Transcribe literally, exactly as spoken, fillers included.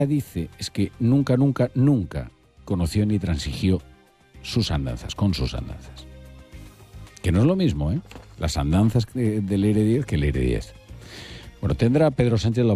dice es que nunca, nunca, nunca conoció ni transigió sus andanzas, con sus andanzas. Que no es lo mismo, ¿eh? Las andanzas del E R diez que el E R diez. Bueno, tendrá Pedro Sánchez la